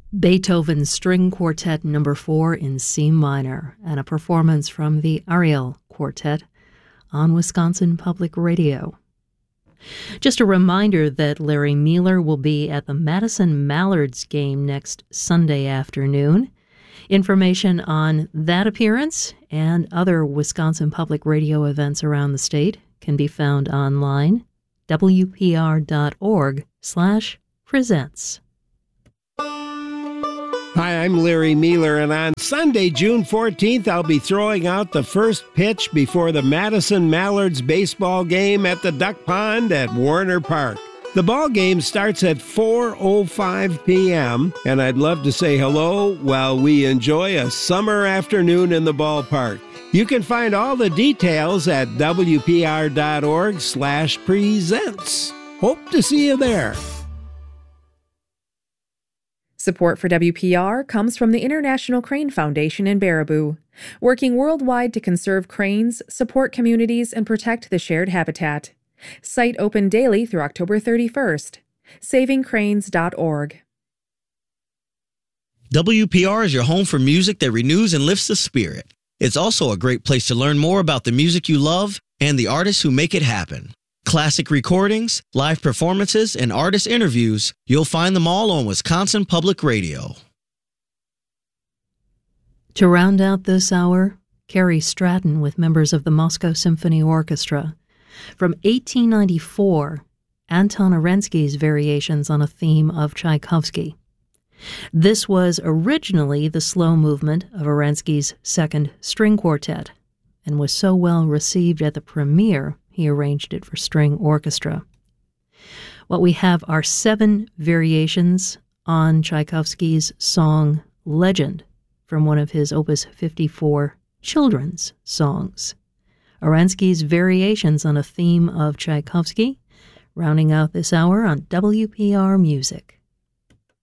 Beethoven's String Quartet No. 4 in C minor, and a performance from the Ariel Quartet on Wisconsin Public Radio. Just a reminder that Larry Mueller will be at the Madison Mallards game next Sunday afternoon. Information on that appearance and other Wisconsin Public Radio events around the state can be found online, wpr.org/presents. Hi, I'm Larry Mueller, and on Sunday, June 14th, I'll be throwing out the first pitch before the Madison Mallards baseball game at the Duck Pond at Warner Park. The ball game starts at 4:05 p.m., and I'd love to say hello while we enjoy a summer afternoon in the ballpark. You can find all the details at wpr.org/presents. Hope to see you there. Support for WPR comes from the International Crane Foundation in Baraboo, working worldwide to conserve cranes, support communities, and protect the shared habitat. Site open daily through October 31st. SavingCranes.org. WPR is your home for music that renews and lifts the spirit. It's also a great place to learn more about the music you love and the artists who make it happen. Classic recordings, live performances, and artist interviews, you'll find them all on Wisconsin Public Radio. To round out this hour, Carrie Stratton with members of the Moscow Symphony Orchestra. From 1894, Anton Arensky's variations on a theme of Tchaikovsky. This was originally the slow movement of Arensky's second string quartet, and was so well received at the premiere he arranged it for string orchestra. What we have are 7 variations on Tchaikovsky's song Legend from one of his Opus 54 children's songs. Arensky's variations on a theme of Tchaikovsky, rounding out this hour on WPR Music.